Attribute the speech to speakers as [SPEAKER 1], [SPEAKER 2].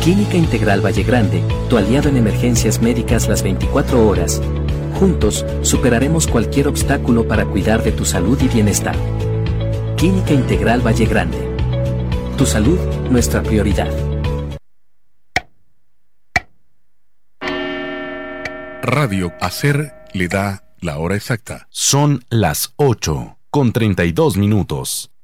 [SPEAKER 1] Clínica Integral Valle Grande, tu aliado en emergencias médicas las 24 horas. Juntos, superaremos cualquier obstáculo para cuidar de tu salud y bienestar. Clínica Integral Valle Grande. Tu salud, nuestra prioridad.
[SPEAKER 2] Radio Hacer le da la hora exacta.
[SPEAKER 3] Son las 8:32.